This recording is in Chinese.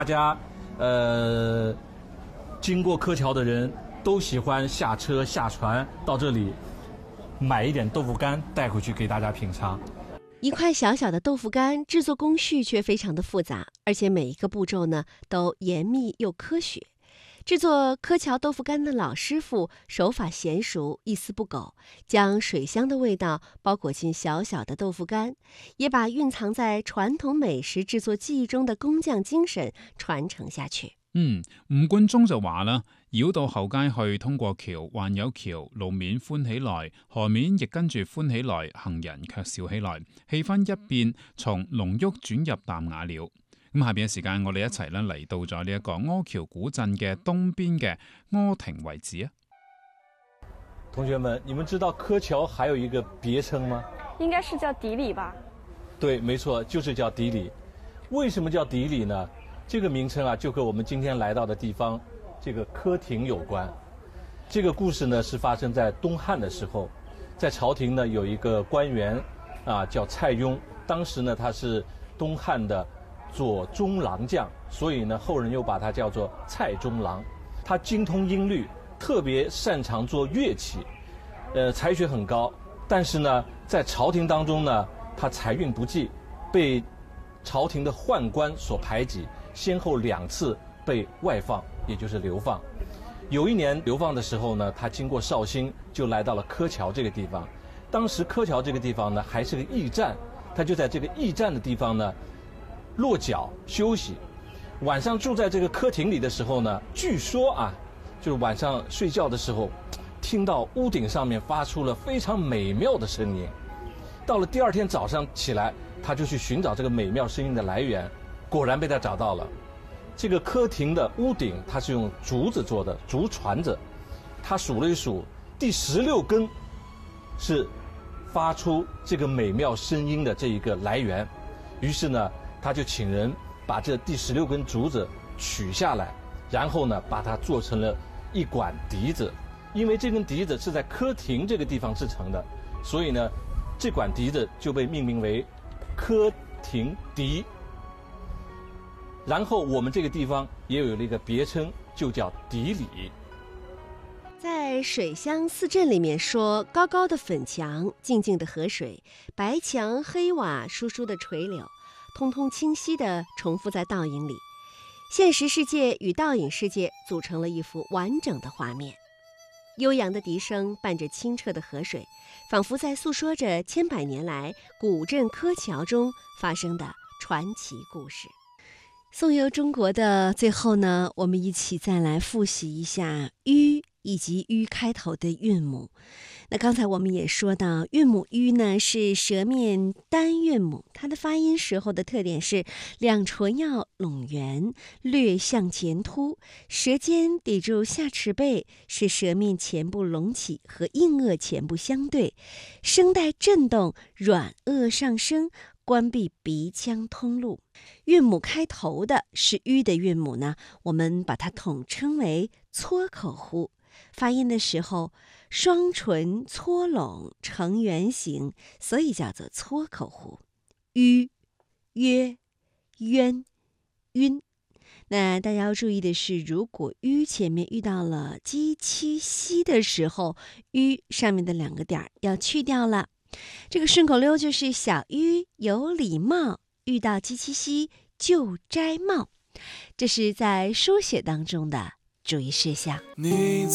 大家经过柯桥的人都喜欢下车下船到这里买一点豆腐干带回去给大家品尝。 一块小小的豆腐干制作工序却非常的复杂，而且每一个步骤呢都严密又科学。制作柯桥豆腐干的老师傅手法娴熟，一丝不苟，将水乡的味道包裹进小小的豆腐干，也把蕴藏在傳統美食製作技藝中的工匠精神傳承下去。 吳冠中就話啦，繞到後街去，通過橋，還有橋，路面歡起來，河面亦跟住歡起來，行人卻笑起來，氣氛一變，從濃郁轉入淡雅了。咁下邊嘅時間，我哋一齊咧嚟到咗呢一個柯橋古鎮嘅東邊嘅柯亭遺址啊！ 同學們，你們知道柯橋還有一個別稱嗎？ 應該是叫底里吧？ 對，沒錯，就是叫底里。為什麼叫底里呢？這個名稱啊，就和我們今天來到的地方，這個柯亭有關。這個故事呢，是發生在東漢的時候，在朝廷呢有一個官員啊，叫蔡邕，當時呢他是東漢的左中郎將，所以呢後人又把他叫做蔡中郎。他精通音律，特別擅長做樂器，才學很高。但是呢在朝廷當中呢，他財運不濟，被朝廷的宦官所排擠，先後2次被外放，也就是流放。有一年流放的時候呢，他經過紹興，就來到了柯橋這個地方。當時柯橋這個地方呢還是個驛站，他就在這個驛站的地方呢落腳休息。晚上住在這個柯亭裡的時候呢，據說啊，就是晚上睡覺的時候，聽到屋頂上面發出了非常美妙的聲音。到了第二天早上起來，他就去尋找這個美妙聲音的來源，果然被他找到了。這個柯亭的屋頂，它是用竹子做的，竹椽子。他數了一數，第16根是發出這個美妙聲音的這一個來源。於是呢，他就請人把這第16根竹子取下來，然後呢，把它做成了一管笛子。因為這根笛子是在柯亭這個地方製成的，所以呢，這管笛子就被命名為柯亭笛。然後我們這個地方也有了一個別稱，就叫底里。 在水鄉四鎮裡面說，高高的粉牆，靜靜的河水，白牆黑瓦，疏疏的垂柳，通通清晰地重複在倒影裡。現實世界與倒影世界組成了一幅完整的畫面。悠揚的笛聲伴着清澈的河水，仿佛在訴說着千百年來古鎮柯橋中發生的傳奇故事。宋遊中國的最後呢，我們一起再來複習一下吁以及吁開頭的韻母。那剛才我們也說到，韻母吁呢是舌面單韻母，它的發音時候的特點是兩唇要攏圓，略向前凸，舌尖抵住下齒背，使舌面前部隆起和硬腭前部相對，聲帶震動，軟腭上升，關閉鼻腔通路。韻母開頭的是吁的韻母呢，我們把它統稱為撮口呼。發音的時候，雙唇搓攏成圓形，所以叫做撮口呼。吁、約、淵、暈。那大家要注意的是，如果吁前面遇到了基七西的時候，吁上面的2個點要去掉了。這個順口溜就是小吁有禮貌，遇到基七西就摘帽。這是在書寫當中的注意事項。